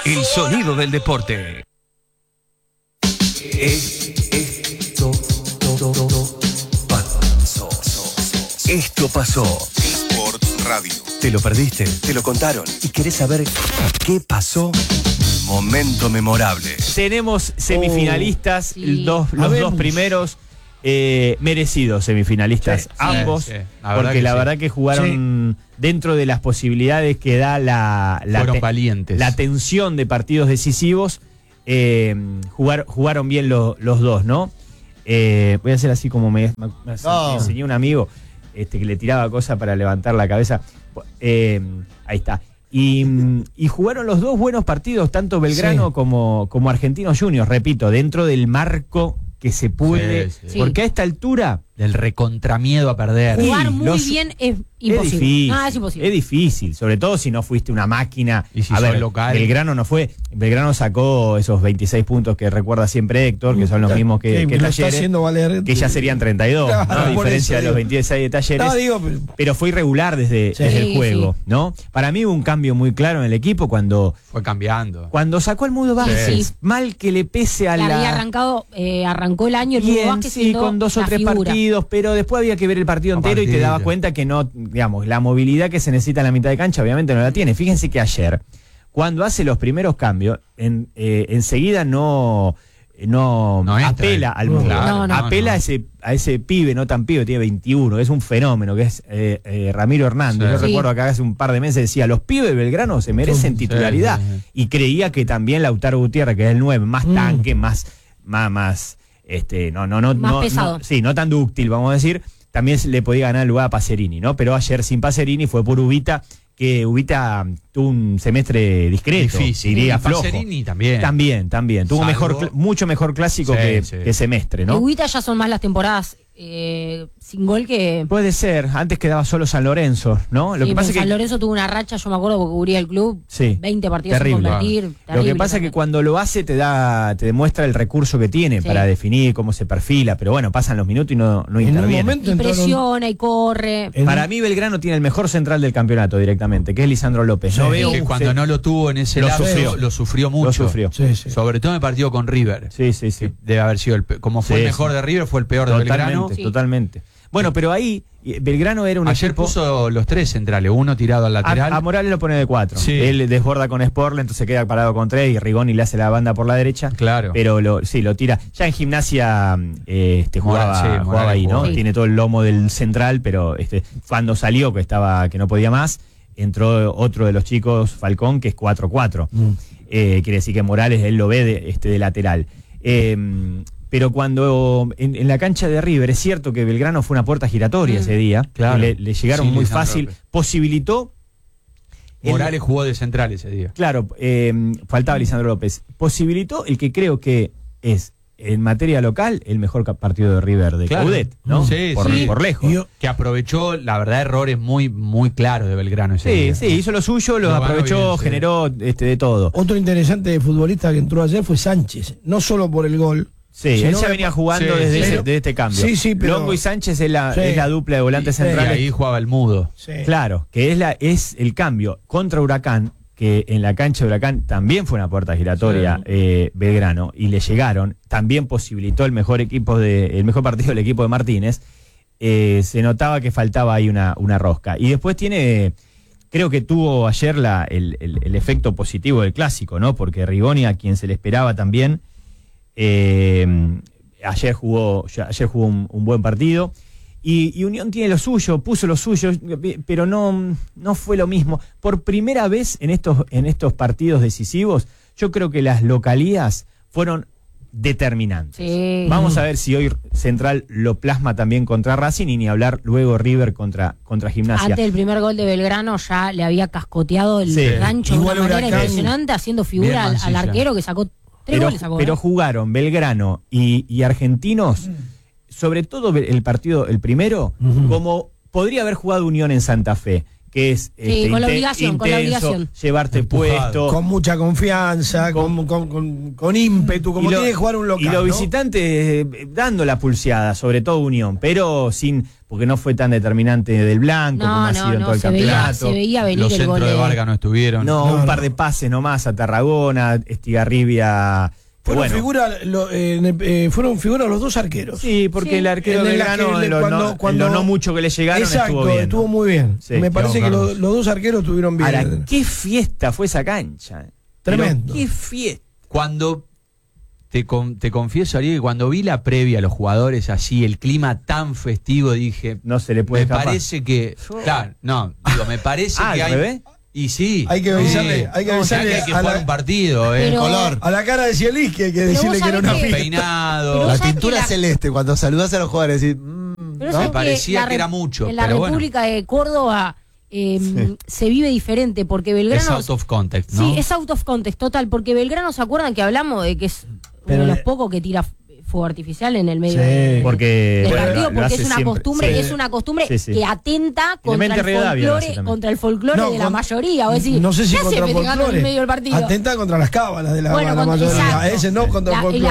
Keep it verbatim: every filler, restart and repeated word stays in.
El sonido del deporte. Esto pasó. Esto pasó. Sports Radio. ¿Te lo perdiste? ¿Te lo contaron? ¿Y querés saber qué pasó? Momento memorable. Tenemos semifinalistas, Oh, sí. dos, los Habemos. dos primeros eh, merecidos semifinalistas, Sí, sí, ambos, sí, la verdad porque que la sí. verdad que jugaron dentro de las posibilidades que da la, la, Fueron te- valientes. la tensión de partidos decisivos, eh, jugar, jugaron bien lo- los dos, ¿no? Eh, voy a hacer así como me, me- me No. enseñó un amigo este, que le tiraba cosas para levantar la cabeza. Eh, ahí está. Y, y jugaron los dos buenos partidos, tanto Belgrano Sí. como, como Argentinos Juniors, repito, dentro del marco que se puede. Sí, sí. Porque a esta altura Del recontramiedo a perder. Sí, Jugar muy los- bien es es imposible. difícil. No, es imposible. Es difícil, sobre todo si no fuiste una máquina. Y si a sos ver, local. Belgrano no fue. Belgrano sacó esos veintiséis puntos que recuerda siempre Héctor, que son los mismos que, Sí, que lo está Talleres, haciendo valer. que ya serían treinta y dos, Claro, ¿no? a por diferencia eso de los digo. veintiséis de Talleres. No, digo, pero- pero fue irregular desde, Sí. desde el Sí, juego, sí. ¿no? Para mí hubo un cambio muy claro en el equipo cuando, Fue cambiando. cuando sacó al Mudo Vázquez. Sí. Mal que le pese a Le la... había arrancado, eh, arrancó el año el Mudo Bien, Vázquez sí, siendo con dos o la tres figura. partidos, pero después había que ver el partido A entero y te dabas partido. cuenta que no, digamos, la movilidad que se necesita en la mitad de cancha obviamente no la tiene. Fíjense que ayer, cuando hace los primeros cambios, en, eh, enseguida no, no, No entra apela él. al Mudo, Claro, No, no. apela no. A, ese, a ese pibe, no tan pibe, tiene veintiuno, es un fenómeno, que es eh, eh, Ramiro Hernández. Sí. Yo Sí. recuerdo acá hace un par de meses decía, los pibes de Belgrano se merecen Sí, titularidad. sí, sí. Y creía que también Lautaro Gutiérrez, que es el nueve, más Mm. tanque, más, más, más, este, no, no, no, Más no, pesado. no- sí, no tan dúctil, vamos a decir, también se le podía ganar el lugar a Pacerini, ¿no? Pero ayer sin Pacerini fue por Ubita, que Ubita tuvo un semestre discreto, Difícil. diría Y flojo. Pacerini también. También, también. Tuvo Salvo- mejor, cl- mucho mejor clásico Sí, que, sí. que semestre, ¿no? Ubita ya son más las temporadas eh, sin gol que... Puede ser, antes quedaba solo San Lorenzo, ¿no? Lo Sí, que pasa es San que Lorenzo tuvo una racha, yo me acuerdo porque cubría el club, Sí, veinte partidos sin terrible. convertir. Lo que terrible pasa es que también. cuando lo hace te da, te demuestra el recurso que tiene Sí. para definir cómo se perfila, pero bueno, pasan los minutos y no, no En un interviene. momento Y entraron- presiona y corre. en- Para mí Belgrano tiene el mejor central del campeonato directamente, que es Lisandro López. No Sí. veo que un cuando ce- no lo tuvo en ese Lo lapso, sufrió. lo sufrió mucho. Lo sufrió. Sí, sí. Sobre todo en el partido con River. Sí, sí, sí. Que debe haber sido el pe- como fue Sí, el mejor sí. de River, fue el peor de Belgrano. Totalmente, Sí. totalmente. Bueno, pero ahí eh, Belgrano era un Ayer equipo... puso los tres centrales, uno tirado al lateral. A, a Morales lo pone de cuatro. Sí. Él desborda con Sporle, entonces queda parado con tres y Rigoni le hace la banda por la derecha. Claro. Pero lo, sí, lo tira. Ya en Gimnasia eh, este, jugaba, Morales, sí, jugaba Morales ahí, ¿no? jugó. Sí. Tiene todo el lomo del central, pero este, cuando salió, que estaba que no podía más, entró otro de los chicos, Falcón, que es cuatro cuatro. Mm. Eh, quiere decir que Morales él lo ve de, este, de lateral. Eh, pero cuando en, en la cancha de River, es cierto que Belgrano fue una puerta giratoria Mm. ese día, Claro. que le, le llegaron Sí, muy Lisandro fácil, López. posibilitó... el- Morales jugó de central ese día. Claro, eh, faltaba Lisandro López. Posibilitó el que creo que es, en materia local, el mejor ca- partido de River de Claro. Coudet, ¿no? Sí, por, sí. por lejos. Y yo- Que aprovechó, la verdad, errores muy, muy claros de Belgrano ese Sí, día. sí, hizo lo suyo, lo Lo ganó aprovechó, bien, sí. generó este, de todo. Otro interesante futbolista que entró ayer fue Sánchez, no solo por el gol. Sí, sino él ya que- venía jugando Sí, desde, sí. ese- Pero- desde este cambio. Sí, sí, pero- Longo y Sánchez es la, Sí. es la dupla de volantes Sí. Y centrales. ahí jugaba el mudo. Sí. Claro, que es, la, es el cambio contra Huracán, que en la cancha de Huracán también fue una puerta giratoria Sí. eh, Belgrano, y le llegaron, también posibilitó el mejor equipo de, el mejor partido del equipo de Martínez. Eh, se notaba que faltaba ahí una, una rosca. Y después tiene, creo que tuvo ayer la, el, el- el efecto positivo del clásico, ¿no? Porque Rigoni, a quien se le esperaba también, eh, ayer jugó, ya- ayer jugó un, un buen partido. Y, y Unión tiene lo suyo, puso lo suyo, pero no, no fue lo mismo. Por primera vez en estos, en estos partidos decisivos, yo creo que las localías fueron determinantes. Sí. Vamos a ver si hoy Central lo plasma también contra Racing y ni hablar luego River contra, contra Gimnasia. Antes del primer gol de Belgrano ya le había cascoteado el Sí. gancho de Igual una manera Huracán- impresionante, haciendo figura Bien al, al mancilla. arquero que sacó tres pero, goles. Sacó, pero ¿eh? jugaron Belgrano y, y Argentinos, sobre todo el partido, el primero, Ujú. como podría haber jugado Unión en Santa Fe, que es este, con la inte- obligación, con la intenso, obligación. llevarte Empujado. puesto. Con mucha confianza, con, con, con, con ímpetu, como Y lo- tiene que jugar un local. Y los ¿no? visitantes eh, dando la pulseada, sobre todo Unión, pero sin, porque no fue tan determinante del blanco como No, ha no, sido en no, todo el se veía, campeonato. se veía venir Los el centros gol de Vargas no estuvieron. No, No, un par no. de pases nomás a Tarragona, Estigarribia. Fueron, bueno, figura, lo, eh, eh, fueron figura los dos arqueros. sí, porque Sí. el arquero En de el Belgrano, aquel- en lo, cuando- no, en cuando- lo no mucho que le llegaron, Exacto, estuvo bien. ¿no? muy bien. Sí. Me parece que Carlos. lo- los dos arqueros estuvieron bien. Ahora, qué fiesta fue esa cancha. Tremendo. Pero qué fiesta. Cuando te, con- te confieso, Ariel, que cuando vi la previa a los jugadores así, el clima tan festivo, dije, No se le puede me escapar. parece que, claro, no, digo, me parece Ah, que ¿al hay, revés? y sí, Hay que sí. avisarle- hay que No, avisarle hay que a jugar la- un partido, eh. Pero- Color. A la cara de Cielis que hay que Pero decirle vos que era una sabés que- fiesta. Peinado. Pero La vos sabés pintura que la- celeste, cuando saludás a los jugadores, decís, mm, Pero ¿no? sabés parecía la que era Re- mucho, En la pero bueno. República de Córdoba eh, se vive diferente porque Es Belgrano. out of context, ¿no? Sí, es out of context, total. Porque Belgrano, ¿se acuerdan que hablamos de que es Pero uno de los le- pocos que tira fuego artificial en el medio Sí. de- Porque del lo- partido? lo Porque hace es una siempre. costumbre, Sí. es una costumbre Sí, sí. que atenta contra Clemente el Rivadavia lo hace folclore, también. contra el folclore No, de la con- mayoría. O decir, no sé si ¿qué hace contra el festejando en folclore. el medio del partido? Atenta contra las cábalas de la, Bueno, la contra- mayoría. exacto. Ese no contra La- el y folclore.